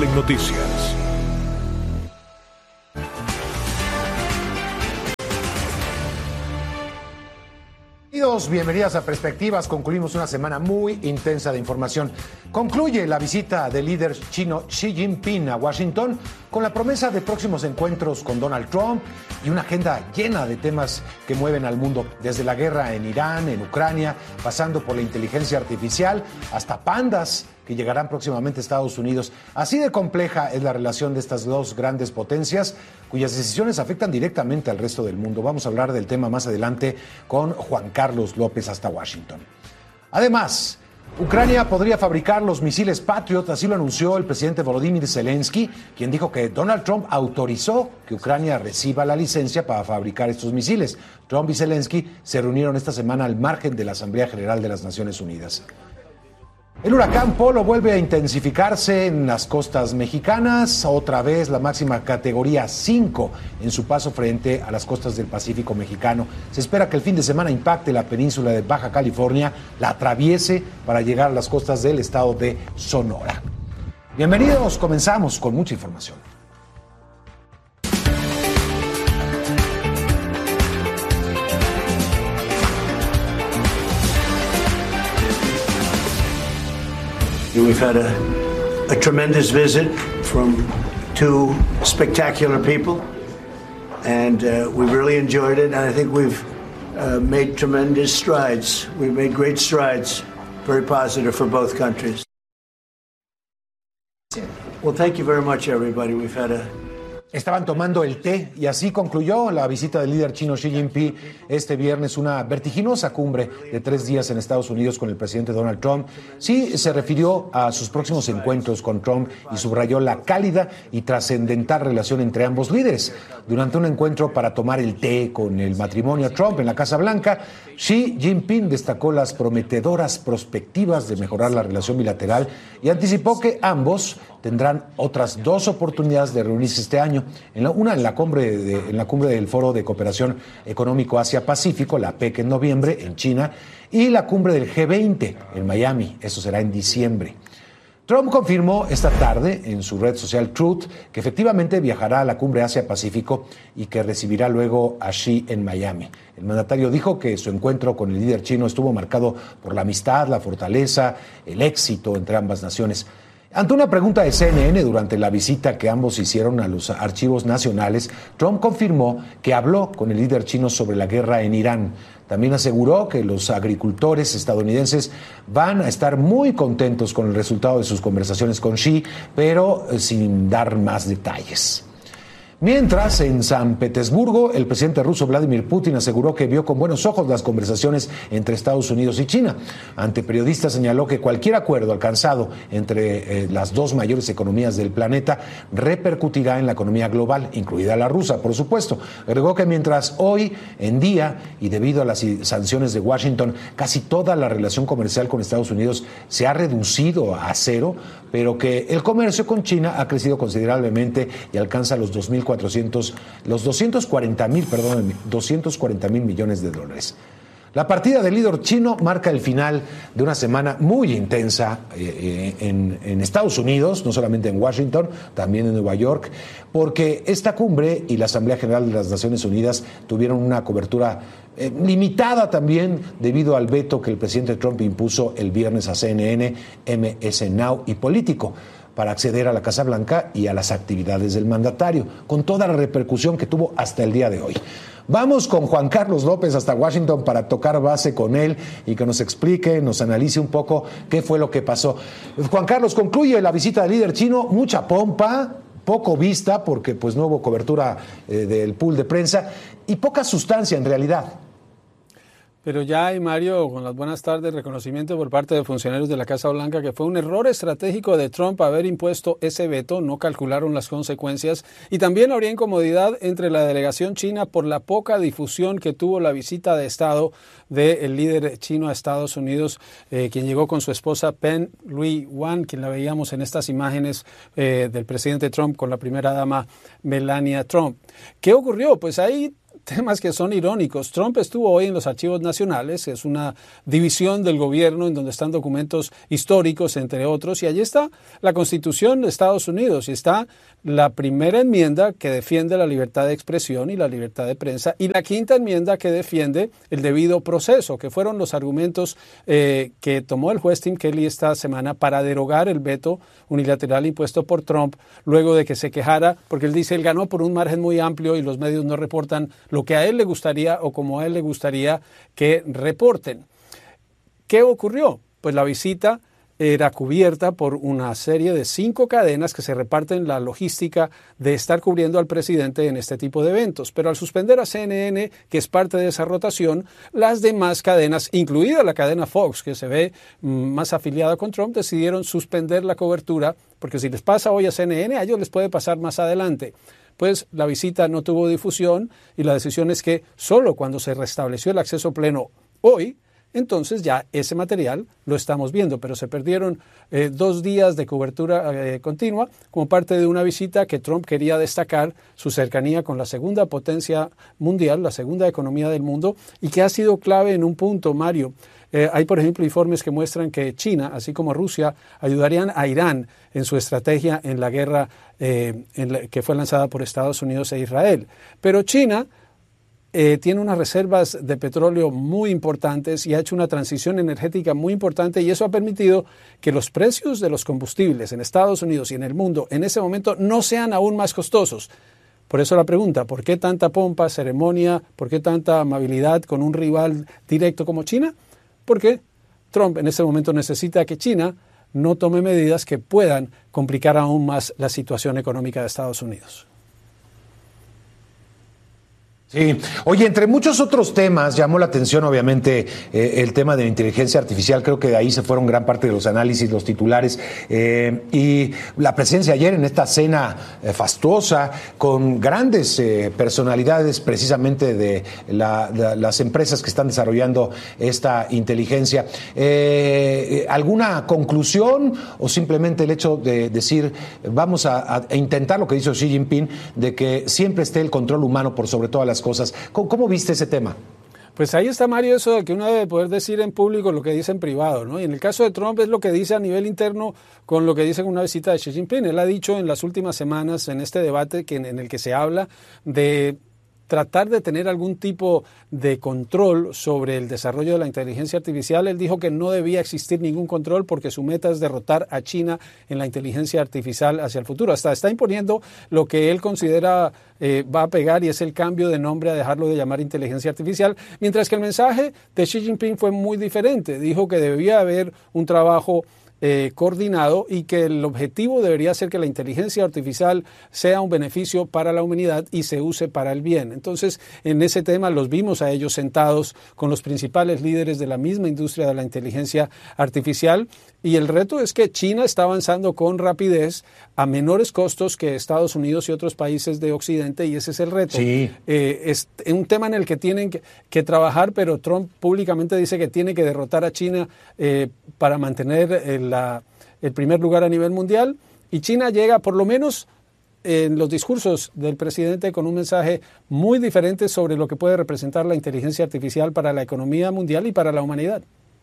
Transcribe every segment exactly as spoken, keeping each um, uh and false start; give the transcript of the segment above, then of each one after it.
en Noticias. Bienvenidos, bienvenidas a Perspectivas. Concluimos una semana muy intensa de información. Concluye la visita del líder chino Xi Jinping a Washington con la promesa de próximos encuentros con Donald Trump y una agenda llena de temas que mueven al mundo, desde la guerra en Irán, en Ucrania, pasando por la inteligencia artificial, hasta pandas que llegarán próximamente a Estados Unidos. Así de compleja es la relación de estas dos grandes potencias, cuyas decisiones afectan directamente al resto del mundo. Vamos a hablar del tema más adelante con Juan Carlos López hasta Washington. Además, Ucrania podría fabricar los misiles Patriot, así lo anunció el presidente Volodymyr Zelensky, quien dijo que Donald Trump autorizó que Ucrania reciba la licencia para fabricar estos misiles. Trump y Zelensky se reunieron esta semana al margen de la Asamblea General de las Naciones Unidas. El huracán Polo vuelve a intensificarse en las costas mexicanas, otra vez la máxima categoría cinco en su paso frente a las costas del Pacífico mexicano. Se espera que el fin de semana impacte la península de Baja California, la atraviese para llegar a las costas del estado de Sonora. Bienvenidos, comenzamos con mucha información. We've had a, a tremendous visit from two spectacular people, and uh, we've really enjoyed it, and I think we've uh, made tremendous strides. We've made great strides, very positive for both countries. Well, thank you very much, everybody. We've had a Estaban tomando el té y así concluyó la visita del líder chino Xi Jinping este viernes, una vertiginosa cumbre de tres días en Estados Unidos con el presidente Donald Trump. Xi se refirió a sus próximos encuentros con Trump y subrayó la cálida y trascendental relación entre ambos líderes. Durante un encuentro para tomar el té con el matrimonio Trump en la Casa Blanca, Xi Jinping destacó las prometedoras perspectivas de mejorar la relación bilateral y anticipó que ambos tendrán otras dos oportunidades de reunirse este año, en la, una en la, cumbre de, en la cumbre del Foro de Cooperación Económico Asia-Pacífico, la PEC en noviembre, en China, y la cumbre del G veinte en Miami, eso será en diciembre. Trump confirmó esta tarde en su red social Truth que efectivamente viajará a la cumbre Asia-Pacífico y que recibirá luego a Xi en Miami. El mandatario dijo que su encuentro con el líder chino estuvo marcado por la amistad, la fortaleza, el éxito entre ambas naciones. Ante una pregunta de C N N durante la visita que ambos hicieron a los archivos nacionales, Trump confirmó que habló con el líder chino sobre la guerra en Irán. También aseguró que los agricultores estadounidenses van a estar muy contentos con el resultado de sus conversaciones con Xi, pero sin dar más detalles. Mientras, en San Petersburgo, el presidente ruso Vladimir Putin aseguró que vio con buenos ojos las conversaciones entre Estados Unidos y China. Ante periodistas señaló que cualquier acuerdo alcanzado entre eh, las dos mayores economías del planeta repercutirá en la economía global, incluida la rusa, por supuesto. Agregó que mientras hoy en día, y debido a las sanciones de Washington, casi toda la relación comercial con Estados Unidos se ha reducido a cero, pero que el comercio con China ha crecido considerablemente y alcanza los dos mil cuatrocientos, los doscientos cuarenta mil, perdón, doscientos cuarenta mil millones de dólares. La partida del líder chino marca el final de una semana muy intensa eh, en, en Estados Unidos, no solamente en Washington, también en Nueva York, porque esta cumbre y la Asamblea General de las Naciones Unidas tuvieron una cobertura eh, limitada también debido al veto que el presidente Trump impuso el viernes a C N N, M S Now y Político para acceder a la Casa Blanca y a las actividades del mandatario, con toda la repercusión que tuvo hasta el día de hoy. Vamos con Juan Carlos López hasta Washington para tocar base con él y que nos explique, nos analice un poco qué fue lo que pasó. Juan Carlos, concluye la visita del líder chino, mucha pompa, poco vista porque pues no hubo cobertura eh, del pool de prensa y poca sustancia en realidad. Pero ya hay, Mario, con las buenas tardes, reconocimiento por parte de funcionarios de la Casa Blanca que fue un error estratégico de Trump haber impuesto ese veto, no calcularon las consecuencias y también habría incomodidad entre la delegación china por la poca difusión que tuvo la visita de Estado del líder chino a Estados Unidos, eh, quien llegó con su esposa Pen Lui Wan, quien la veíamos en estas imágenes eh, del presidente Trump con la primera dama Melania Trump. ¿Qué ocurrió? Pues ahí temas que son irónicos. Trump estuvo hoy en los Archivos Nacionales, es una división del gobierno en donde están documentos históricos, entre otros, y allí está la Constitución de Estados Unidos y está la primera enmienda que defiende la libertad de expresión y la libertad de prensa y la quinta enmienda que defiende el debido proceso, que fueron los argumentos eh, que tomó el juez Tim Kelly esta semana para derogar el veto unilateral impuesto por Trump luego de que se quejara, porque él dice él ganó por un margen muy amplio y los medios no reportan lo que a él le gustaría o como a él le gustaría que reporten. ¿Qué ocurrió? Pues la visita era cubierta por una serie de cinco cadenas que se reparten la logística de estar cubriendo al presidente en este tipo de eventos. Pero al suspender a C N N, que es parte de esa rotación, las demás cadenas, incluida la cadena Fox, que se ve más afiliada con Trump, decidieron suspender la cobertura, porque si les pasa hoy a C N N, a ellos les puede pasar más adelante. Pues la visita no tuvo difusión y la decisión es que solo cuando se restableció el acceso pleno hoy, entonces ya ese material lo estamos viendo, pero se perdieron eh, dos días de cobertura eh, continua como parte de una visita que Trump quería destacar su cercanía con la segunda potencia mundial, la segunda economía del mundo, y que ha sido clave en un punto, Mario. Eh, hay, por ejemplo, informes que muestran que China, así como Rusia, ayudarían a Irán en su estrategia en la guerra eh, en la, que fue lanzada por Estados Unidos e Israel. Pero China Eh, tiene unas reservas de petróleo muy importantes y ha hecho una transición energética muy importante y eso ha permitido que los precios de los combustibles en Estados Unidos y en el mundo en ese momento no sean aún más costosos. Por eso la pregunta, ¿por qué tanta pompa, ceremonia, por qué tanta amabilidad con un rival directo como China? Porque Trump en ese momento necesita que China no tome medidas que puedan complicar aún más la situación económica de Estados Unidos. Sí, oye, entre muchos otros temas llamó la atención obviamente eh, el tema de la inteligencia artificial, creo que de ahí se fueron gran parte de los análisis, los titulares, eh, y la presencia ayer en esta cena eh, fastuosa con grandes eh, personalidades precisamente de la, de las empresas que están desarrollando esta inteligencia. Eh, ¿Alguna conclusión o simplemente el hecho de decir vamos a, a intentar lo que dice Xi Jinping de que siempre esté el control humano por sobre todas las cosas? ¿Cómo, cómo viste ese tema? Pues ahí está, Mario, eso de que uno debe poder decir en público lo que dice en privado, ¿no? Y en el caso de Trump es lo que dice a nivel interno con lo que dice en una visita de Xi Jinping. Él ha dicho en las últimas semanas en este debate que, en el que se habla de tratar de tener algún tipo de control sobre el desarrollo de la inteligencia artificial. Él dijo que no debía existir ningún control porque su meta es derrotar a China en la inteligencia artificial hacia el futuro. Hasta está imponiendo lo que él considera eh, va a pegar y es el cambio de nombre a dejarlo de llamar inteligencia artificial, mientras que el mensaje de Xi Jinping fue muy diferente. Dijo que debía haber un trabajo Eh, coordinado y que el objetivo debería ser que la inteligencia artificial sea un beneficio para la humanidad y se use para el bien. Entonces, en ese tema los vimos a ellos sentados con los principales líderes de la misma industria de la inteligencia artificial y el reto es que China está avanzando con rapidez a menores costos que Estados Unidos y otros países de Occidente y ese es el reto. Sí. Eh, es un tema en el que tienen que, que trabajar, pero Trump públicamente dice que tiene que derrotar a China eh, para mantener el La, el primer lugar a nivel mundial y China llega por lo menos en los discursos del presidente con un mensaje muy diferente sobre lo que puede representar la inteligencia artificial para la economía mundial y para la humanidad.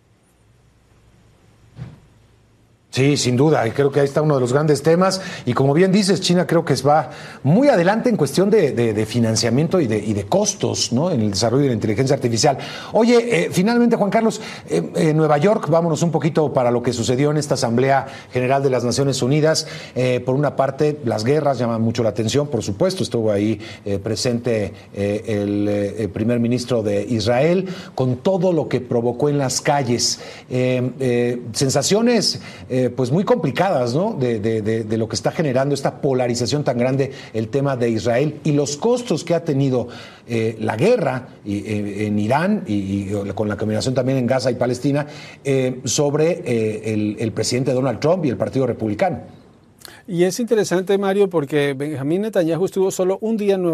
Sí, sin duda, y creo que ahí está uno de los grandes temas, y como bien dices, China creo que va muy adelante en cuestión de, de, de financiamiento y de, y de costos, ¿no?, en el desarrollo de la inteligencia artificial. Oye, eh, finalmente, Juan Carlos, eh, en Nueva York, vámonos un poquito para lo que sucedió en esta Asamblea General de las Naciones Unidas. Eh, por una parte, las guerras llaman mucho la atención, por supuesto, estuvo ahí eh, presente eh, el, el primer ministro de Israel, con todo lo que provocó en las calles. Eh, eh, sensaciones... Eh, pues muy complicadas, ¿no?, de, de, de, de lo que está generando esta polarización tan grande el tema de Israel y los costos que ha tenido eh, la guerra y, eh, en Irán y, y con la combinación también en Gaza y Palestina eh, sobre eh, el, el presidente Donald Trump y el Partido Republicano. Y es interesante, Mario, porque Benjamín Netanyahu estuvo solo un día en Nueva York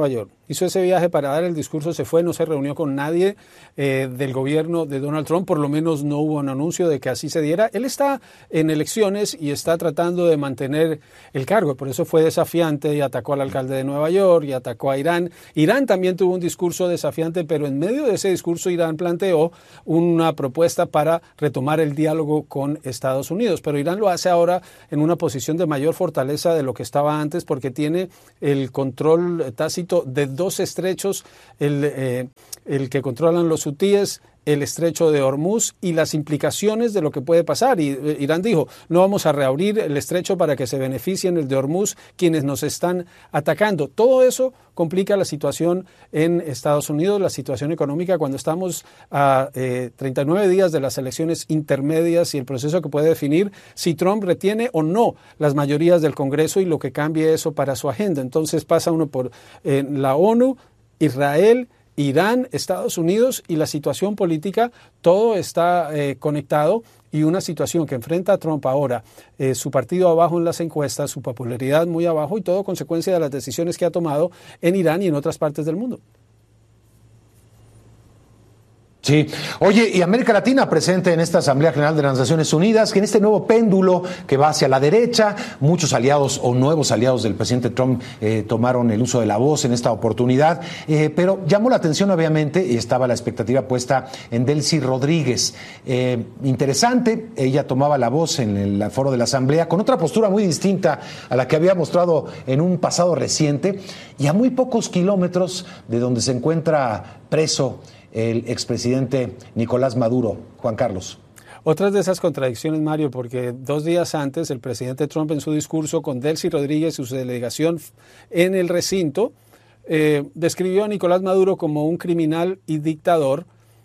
hizo ese viaje para dar el discurso, se fue, no se reunió con nadie eh, del gobierno de Donald Trump, por lo menos no hubo un anuncio de que así se diera. Él está en elecciones y está tratando de mantener el cargo, por eso fue desafiante y atacó al alcalde de Nueva York y atacó a Irán. Irán también tuvo un discurso desafiante, pero en medio de ese discurso Irán planteó una propuesta para retomar el diálogo con Estados Unidos, pero Irán lo hace ahora en una posición de mayor fortaleza de lo que estaba antes porque tiene el control tácito de dos estrechos, el, eh, el que controlan los hutíes, el estrecho de Hormuz y las implicaciones de lo que puede pasar. Y Irán dijo, no vamos a reabrir el estrecho para que se beneficien el de Hormuz quienes nos están atacando. Todo eso complica la situación en Estados Unidos, la situación económica cuando estamos a eh, treinta y nueve días de las elecciones intermedias y el proceso que puede definir si Trump retiene o no las mayorías del Congreso y lo que cambie eso para su agenda. Entonces pasa uno por eh, la ONU, Israel, Irán, Estados Unidos y la situación política, todo está eh, conectado y una situación que enfrenta a Trump ahora, eh, su partido abajo en las encuestas, su popularidad muy abajo y todo consecuencia de las decisiones que ha tomado en Irán y en otras partes del mundo. Sí. Oye, y América Latina presente en esta Asamblea General de las Naciones Unidas, que en este nuevo péndulo que va hacia la derecha, muchos aliados o nuevos aliados del presidente Trump eh, tomaron el uso de la voz en esta oportunidad, eh, pero llamó la atención obviamente y estaba la expectativa puesta en Delcy Rodríguez. Eh, interesante, ella tomaba la voz en el foro de la Asamblea con otra postura muy distinta a la que había mostrado en un pasado reciente y a muy pocos kilómetros de donde se encuentra preso el expresidente Nicolás Maduro. Juan Carlos. Otras de esas contradicciones, Mario, porque dos días antes el presidente Trump en su discurso con Delcy Rodríguez y su delegación en el recinto eh, describió a Nicolás Maduro como un criminal y dictador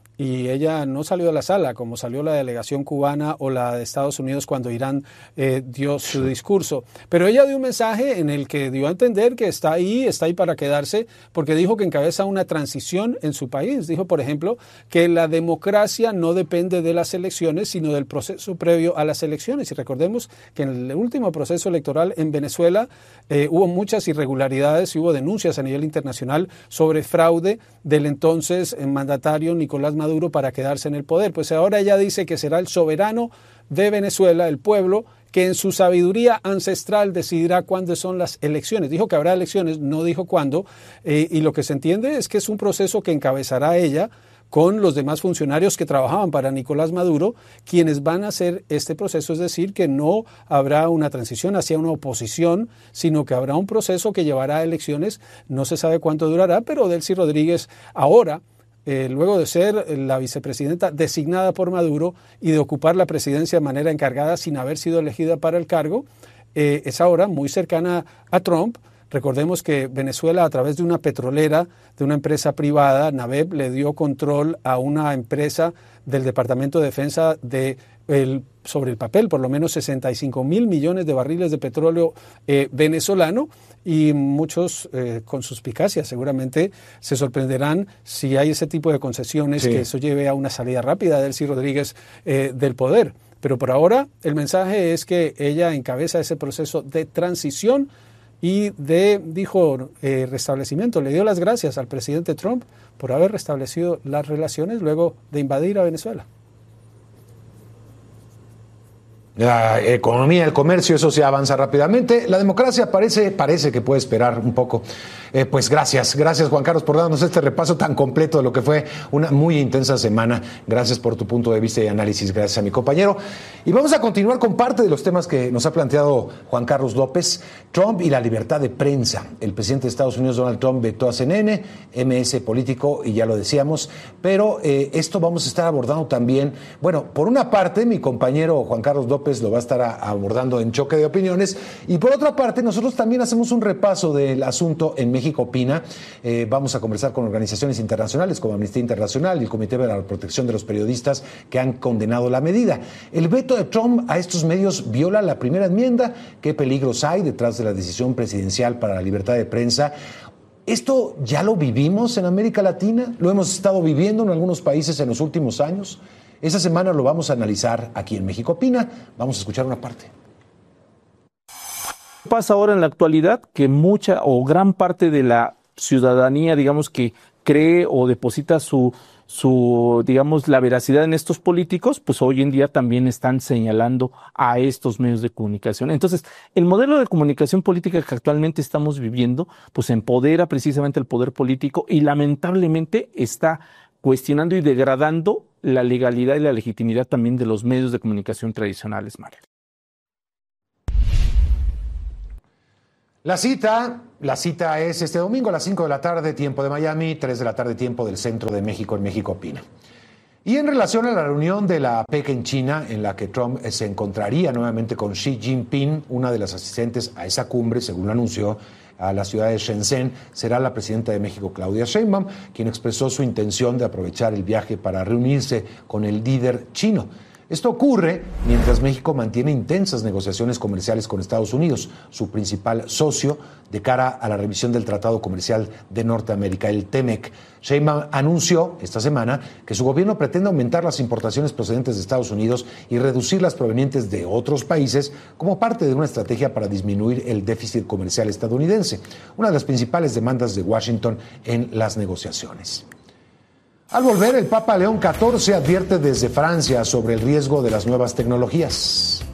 y ella no salió de la sala como salió la delegación cubana o la de Estados Unidos cuando Irán eh, dio su discurso. Pero ella dio un mensaje en el que dio a entender que está ahí, está ahí para quedarse, porque dijo que encabeza una transición en su país. Dijo, por ejemplo, que la democracia no depende de las elecciones, sino del proceso previo a las elecciones. Y recordemos que en el último proceso electoral en Venezuela eh, hubo muchas irregularidades y hubo denuncias a nivel internacional sobre fraude del entonces mandatario Nicolás Maduro Maduro para quedarse en el poder. Pues ahora ella dice que será el soberano de Venezuela, el pueblo, que en su sabiduría ancestral decidirá cuándo son las elecciones. Dijo que habrá elecciones, no dijo cuándo, eh, y lo que se entiende es que es un proceso que encabezará ella con los demás funcionarios que trabajaban para Nicolás Maduro, quienes van a hacer este proceso, es decir, que no habrá una transición hacia una oposición, sino que habrá un proceso que llevará a elecciones, no se sabe cuánto durará, pero Delcy Rodríguez ahora, Eh, luego de ser la vicepresidenta designada por Maduro y de ocupar la presidencia de manera encargada sin haber sido elegida para el cargo, eh, es ahora muy cercana a Trump. Recordemos que Venezuela, a través de una petrolera, de una empresa privada, NAVEP, le dio control a una empresa del Departamento de Defensa de el, sobre el papel, por lo menos sesenta y cinco mil millones de barriles de petróleo eh, venezolano, y muchos eh, con suspicacia seguramente se sorprenderán si hay ese tipo de concesiones, sí, que eso lleve a una salida rápida de Delcy Rodríguez eh, del poder. Pero por ahora el mensaje es que ella encabeza ese proceso de transición y de, dijo, eh, restablecimiento. Le dio las gracias al presidente Trump por haber restablecido las relaciones luego de invadir a Venezuela. La economía, el comercio, eso se avanza rápidamente. La democracia parece, parece que puede esperar un poco. Eh, pues gracias, gracias Juan Carlos por darnos este repaso tan completo de lo que fue una muy intensa semana. Gracias por tu punto de vista y análisis, gracias a mi compañero. Y vamos a continuar con parte de los temas que nos ha planteado Juan Carlos López. Trump y la libertad de prensa. El presidente de Estados Unidos, Donald Trump, vetó a C N N, M S Político, y ya lo decíamos, pero eh, esto vamos a estar abordando también. Bueno, por una parte, mi compañero Juan Carlos López lo va a estar a, abordando en Choque de Opiniones, y por otra parte, nosotros también hacemos un repaso del asunto en México Opina. Eh, vamos a conversar con organizaciones internacionales como Amnistía Internacional y el Comité para la Protección de los Periodistas, que han condenado la medida. El veto de Trump a estos medios viola la primera enmienda. ¿Qué peligros hay detrás de la decisión presidencial para la libertad de prensa? ¿Esto ya lo vivimos en América Latina? ¿Lo hemos estado viviendo en algunos países en los últimos años? Esta semana lo vamos a analizar aquí en México Opina. Vamos a escuchar una parte. Pasa ahora en la actualidad que mucha o gran parte de la ciudadanía, digamos, que cree o deposita su, su, digamos, la veracidad en estos políticos, pues hoy en día también están señalando a estos medios de comunicación. Entonces, el modelo de comunicación política que actualmente estamos viviendo, pues empodera precisamente el poder político y lamentablemente está cuestionando y degradando la legalidad y la legitimidad también de los medios de comunicación tradicionales, Mario. La cita, la cita es este domingo a las cinco de la tarde, tiempo de Miami, tres de la tarde, tiempo del centro de México, en México Opina. Y en relación a la reunión de la PEC en China, en la que Trump se encontraría nuevamente con Xi Jinping, una de las asistentes a esa cumbre, según lo anunció, a la ciudad de Shenzhen, será la presidenta de México, Claudia Sheinbaum, quien expresó su intención de aprovechar el viaje para reunirse con el líder chino. Esto ocurre mientras México mantiene intensas negociaciones comerciales con Estados Unidos, su principal socio, de cara a la revisión del Tratado Comercial de Norteamérica, el T M E C. Sheinbaum anunció esta semana que su gobierno pretende aumentar las importaciones procedentes de Estados Unidos y reducir las provenientes de otros países como parte de una estrategia para disminuir el déficit comercial estadounidense, una de las principales demandas de Washington en las negociaciones. Al volver, el Papa León catorce advierte desde Francia sobre el riesgo de las nuevas tecnologías.